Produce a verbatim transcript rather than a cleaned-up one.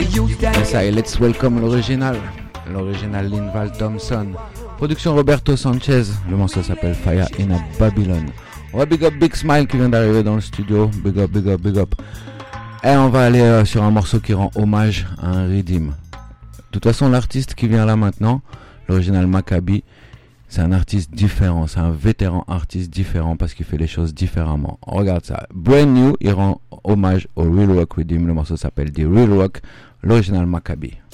Et ça et let's welcome l'original, l'original Linval Thompson. Production Roberto Sanchez, le morceau s'appelle Fire in a Babylon. On va big up Big Smile qui vient d'arriver dans le studio, big up, big up, big up. Et on va aller euh, sur un morceau qui rend hommage à un Redeem. De toute façon, l'artiste qui vient là maintenant, l'original Maccabi, c'est un artiste différent, c'est un vétéran artiste différent parce qu'il fait les choses différemment. On regarde ça. Brand New, il rend hommage au Real Rock Redeem. Le morceau s'appelle The Real Rock, l'original Maccabi.